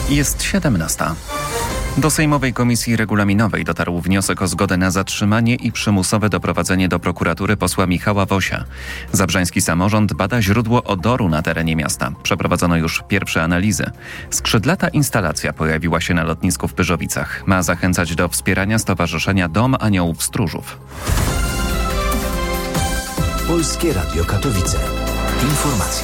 Jest 17. Do Sejmowej Komisji Regulaminowej dotarł wniosek o zgodę na zatrzymanie i przymusowe doprowadzenie do prokuratury posła Michała Wosia. Zabrzański samorząd bada źródło odoru na terenie miasta. Przeprowadzono już pierwsze analizy. Skrzydlata instalacja pojawiła się na lotnisku w Pyrzowicach. Ma zachęcać do wspierania Stowarzyszenia Dom Aniołów Stróżów. Polskie Radio Katowice. Informacje.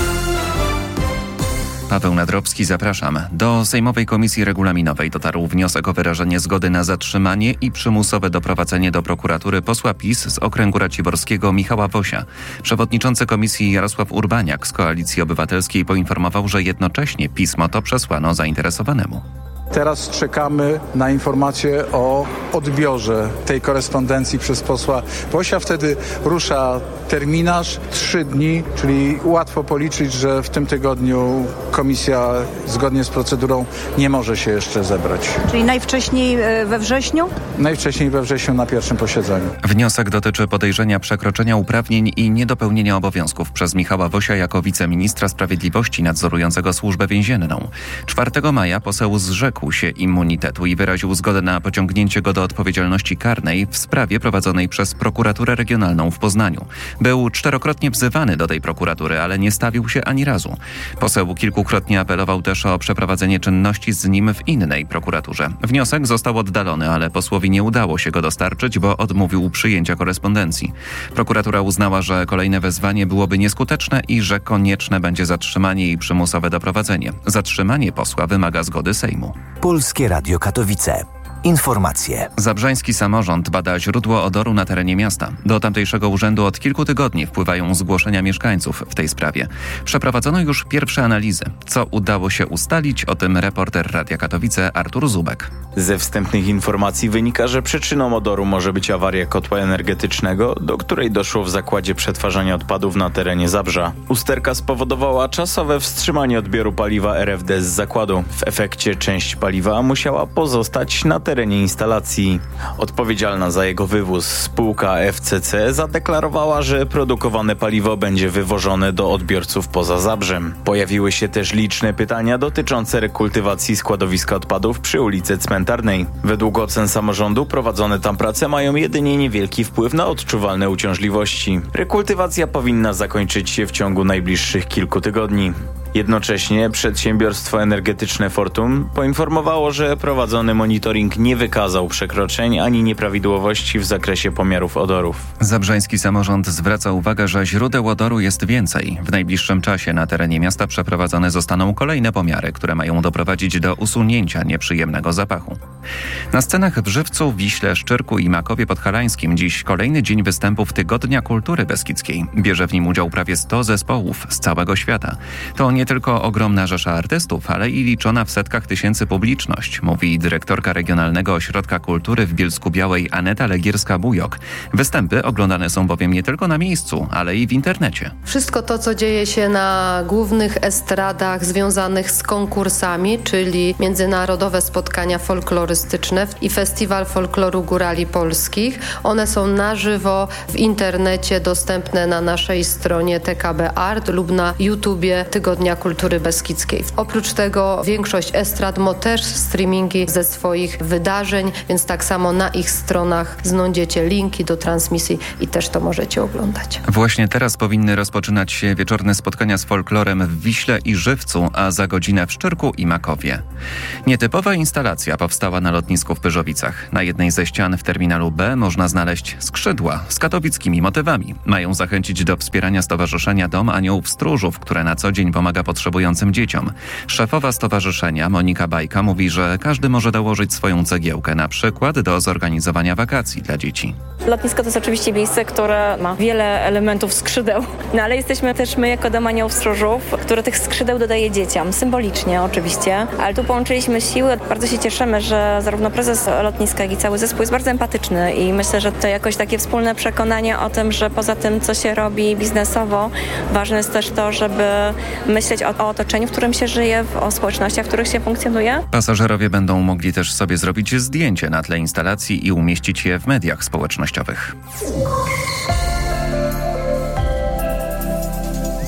Paweł Nadrobski, zapraszam. Do Sejmowej Komisji Regulaminowej dotarł wniosek o wyrażenie zgody na zatrzymanie i przymusowe doprowadzenie do prokuratury posła PiS z okręgu raciborskiego Michała Wosia. Przewodniczący komisji Jarosław Urbaniak z Koalicji Obywatelskiej poinformował, że jednocześnie pismo to przesłano zainteresowanemu. Teraz czekamy na informację o odbiorze tej korespondencji przez posła Wosia. Wtedy rusza terminarz 3 dni, czyli łatwo policzyć, że w tym tygodniu komisja zgodnie z procedurą nie może się jeszcze zebrać. Czyli najwcześniej we wrześniu? Najwcześniej we wrześniu na pierwszym posiedzeniu. Wniosek dotyczy podejrzenia przekroczenia uprawnień i niedopełnienia obowiązków przez Michała Wosia jako wiceministra sprawiedliwości nadzorującego Służbę Więzienną. 4 maja poseł zrzekł się immunitetu i wyraził zgodę na pociągnięcie go do odpowiedzialności karnej w sprawie prowadzonej przez prokuraturę regionalną w Poznaniu. Był 4-krotnie wzywany do tej prokuratury, ale nie stawił się ani razu. Poseł kilkukrotnie apelował też o przeprowadzenie czynności z nim w innej prokuraturze. Wniosek został oddalony, ale posłowi nie udało się go dostarczyć, bo odmówił przyjęcia korespondencji. Prokuratura uznała, że kolejne wezwanie byłoby nieskuteczne i że konieczne będzie zatrzymanie i przymusowe doprowadzenie. Zatrzymanie posła wymaga zgody Sejmu. Polskie Radio Katowice. Informacje. Zabrzański samorząd bada źródło odoru na terenie miasta. Do tamtejszego urzędu od kilku tygodni wpływają zgłoszenia mieszkańców w tej sprawie. Przeprowadzono już pierwsze analizy. Co udało się ustalić, o tym reporter Radia Katowice Artur Zubek. Ze wstępnych informacji wynika, że przyczyną odoru może być awaria kotła energetycznego, do której doszło w zakładzie przetwarzania odpadów na terenie Zabrza. Usterka spowodowała czasowe wstrzymanie odbioru paliwa RFD z zakładu. W efekcie część paliwa musiała pozostać na terenie instalacji. Odpowiedzialna za jego wywóz spółka FCC zadeklarowała, że produkowane paliwo będzie wywożone do odbiorców poza Zabrzem. Pojawiły się też liczne pytania dotyczące rekultywacji składowiska odpadów przy ulicy Cmentarnej. Według ocen samorządu prowadzone tam prace mają jedynie niewielki wpływ na odczuwalne uciążliwości. Rekultywacja powinna zakończyć się w ciągu najbliższych kilku tygodni. Jednocześnie przedsiębiorstwo energetyczne Fortum poinformowało, że prowadzony monitoring nie wykazał przekroczeń ani nieprawidłowości w zakresie pomiarów odorów. Zabrzański samorząd zwraca uwagę, że źródeł odoru jest więcej. W najbliższym czasie na terenie miasta przeprowadzone zostaną kolejne pomiary, które mają doprowadzić do usunięcia nieprzyjemnego zapachu. Na scenach w Żywcu, Wiśle, Szczyrku i Makowie Podhalańskim dziś kolejny dzień występów Tygodnia Kultury Beskidzkiej. Bierze w nim udział prawie 100 zespołów z całego świata. To nie tylko ogromna rzesza artystów, ale i liczona w setkach tysięcy publiczność, mówi dyrektorka Regionalnego Ośrodka Kultury w Bielsku-Białej Aneta Legierska-Bujok. Występy oglądane są bowiem nie tylko na miejscu, ale i w internecie. Wszystko to, co dzieje się na głównych estradach związanych z konkursami, czyli międzynarodowe spotkania folklorystyczne i Festiwal Folkloru Górali Polskich, one są na żywo w internecie dostępne na naszej stronie TKB Art lub na YouTubie Tygodnia Kultury Beskidzkiej. Oprócz tego większość estrad ma też streamingi ze swoich wydarzeń, więc tak samo na ich stronach znajdziecie linki do transmisji i też to możecie oglądać. Właśnie teraz powinny rozpoczynać się wieczorne spotkania z folklorem w Wiśle i Żywcu, a za godzinę w Szczyrku i Makowie. Nietypowa instalacja powstała na lotnisku w Pyrzowicach. Na jednej ze ścian w terminalu B można znaleźć skrzydła z katowickimi motywami. Mają zachęcić do wspierania Stowarzyszenia Dom Aniołów Stróżów, które na co dzień pomaga potrzebującym dzieciom. Szefowa stowarzyszenia Monika Bajka mówi, że każdy może dołożyć swoją cegiełkę, na przykład do zorganizowania wakacji dla dzieci. Lotnisko to jest oczywiście miejsce, które ma wiele elementów skrzydeł, no ale jesteśmy też my jako Dom Aniołów Stróżów, które tych skrzydeł dodaje dzieciom, symbolicznie oczywiście, ale tu połączyliśmy siły. Bardzo się cieszymy, że zarówno prezes lotniska, jak i cały zespół jest bardzo empatyczny i myślę, że to jakoś takie wspólne przekonanie o tym, że poza tym, co się robi biznesowo, ważne jest też to, żeby myśleć o otoczeniu, w którym się żyje, o społecznościach, w których się funkcjonuje. Pasażerowie będą mogli też sobie zrobić zdjęcie na tle instalacji i umieścić je w mediach społecznościowych.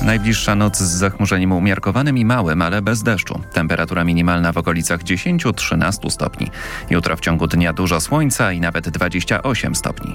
Najbliższa noc z zachmurzeniem umiarkowanym i małym, ale bez deszczu. Temperatura minimalna w okolicach 10-13 stopni. Jutro w ciągu dnia dużo słońca i nawet 28 stopni.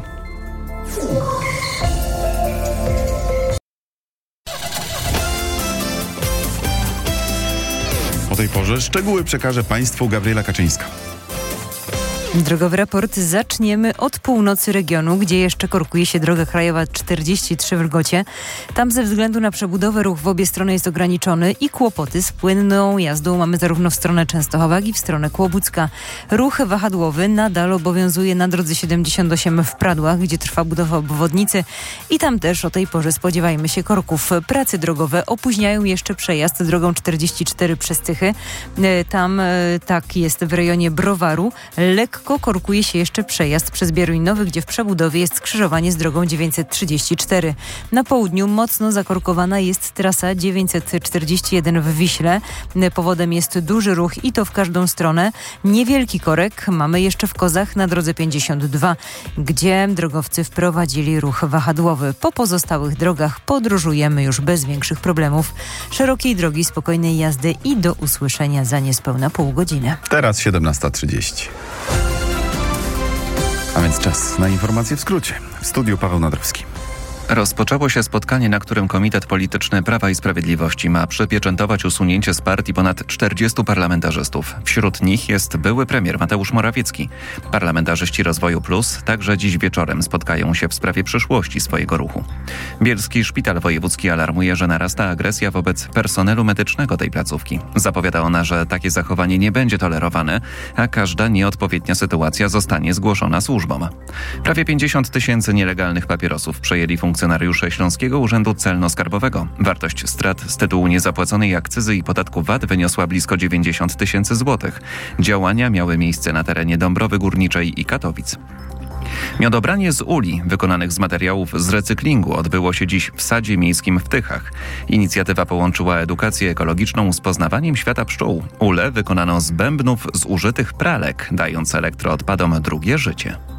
O tej porze szczegóły przekaże Państwu Gabriela Kaczyńska. Drogowy raport zaczniemy od północy regionu, gdzie jeszcze korkuje się droga krajowa 43 w Lgocie. Tam ze względu na przebudowę ruch w obie strony jest ograniczony i kłopoty z płynną jazdą mamy zarówno w stronę Częstochowa, jak i w stronę Kłobucka. Ruch wahadłowy nadal obowiązuje na drodze 78 w Pradłach, gdzie trwa budowa obwodnicy i tam też o tej porze spodziewajmy się korków. Prace drogowe opóźniają jeszcze przejazd drogą 44 przez Tychy. Tam tak jest w rejonie Browaru. Lekko korkuje się jeszcze przejazd przez Bieruń Nowy, gdzie w przebudowie jest skrzyżowanie z drogą 934. Na południu mocno zakorkowana jest trasa 941 w Wiśle. Powodem jest duży ruch i to w każdą stronę. Niewielki korek mamy jeszcze w Kozach na drodze 52, gdzie drogowcy wprowadzili ruch wahadłowy. Po pozostałych drogach podróżujemy już bez większych problemów. Szerokiej drogi, spokojnej jazdy i do usłyszenia za niespełna pół godziny. Teraz 17:30. A więc czas na informacje w skrócie. W studiu Paweł Nadrowski. Rozpoczęło się spotkanie, na którym Komitet Polityczny Prawa i Sprawiedliwości ma przypieczętować usunięcie z partii ponad 40 parlamentarzystów. Wśród nich jest były premier Mateusz Morawiecki. Parlamentarzyści Rozwoju Plus także dziś wieczorem spotkają się w sprawie przyszłości swojego ruchu. Bielski Szpital Wojewódzki alarmuje, że narasta agresja wobec personelu medycznego tej placówki. Zapowiada ona, że takie zachowanie nie będzie tolerowane, a każda nieodpowiednia sytuacja zostanie zgłoszona służbom. Prawie 50 000 nielegalnych papierosów przejęli funkcjonariusze Śląskiego Urzędu Celno-Skarbowego. Wartość strat z tytułu niezapłaconej akcyzy i podatku VAT wyniosła blisko 90 000 złotych. Działania miały miejsce na terenie Dąbrowy Górniczej i Katowic. Miodobranie z uli wykonanych z materiałów z recyklingu odbyło się dziś w Sadzie Miejskim w Tychach. Inicjatywa połączyła edukację ekologiczną z poznawaniem świata pszczół. Ule wykonano z bębnów zużytych pralek, dając elektroodpadom drugie życie.